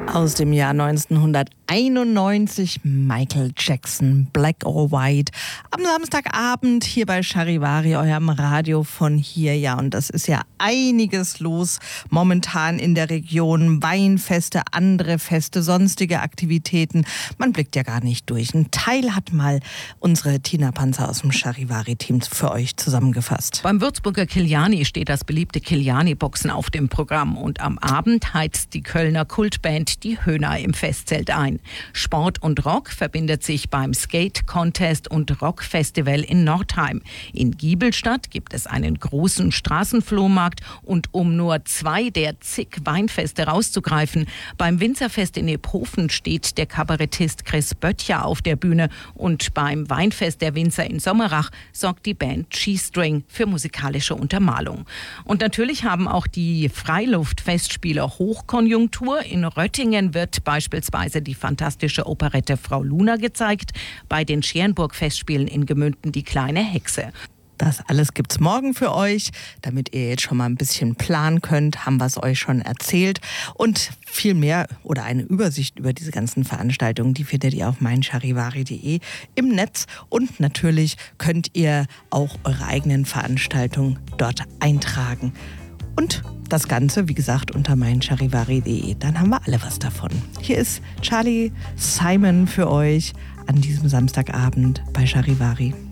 Aus dem Jahr 1991, Michael Jackson, Black or White. Am Samstagabend hier bei Charivari, eurem Radio von hier. Ja, und das ist ja einiges los momentan in der Region. Weinfeste, andere Feste, sonstige Aktivitäten. Man blickt ja gar nicht durch. Ein Teil hat mal unsere Tina Panzer aus dem Charivari-Team für euch zusammengefasst. Beim Würzburger Kiliani steht das beliebte Kiliani-Boxen auf dem Programm. Und am Abend heizt die Kölner Kultband die Höhner im Festzelt ein. Sport und Rock verbindet sich beim Skate-Contest und Rockfestival in Nordheim. In Giebelstadt gibt es einen großen Straßenflohmarkt und um nur 2 der zig Weinfeste rauszugreifen, beim Winzerfest in Ephofen steht der Kabarettist Chris Böttcher auf der Bühne und beim Weinfest der Winzer in Sommerach sorgt die Band G-String für musikalische Untermalung. Und natürlich haben auch die Freiluftfestspiele Hochkonjunktur. In Röttingen wird beispielsweise die fantastische Operette Frau Luna gezeigt, bei den Scherenburg-Festspielen in Gemünden die kleine Hexe. Das alles gibt's morgen für euch, damit ihr jetzt schon mal ein bisschen planen könnt, haben wir es euch schon erzählt. Und viel mehr oder eine Übersicht über diese ganzen Veranstaltungen, die findet ihr auf meincharivari.de im Netz. Und natürlich könnt ihr auch eure eigenen Veranstaltungen dort eintragen. Und das Ganze, wie gesagt, unter meincharivari.de. Dann haben wir alle was davon. Hier ist Charlie Simon für euch an diesem Samstagabend bei Charivari.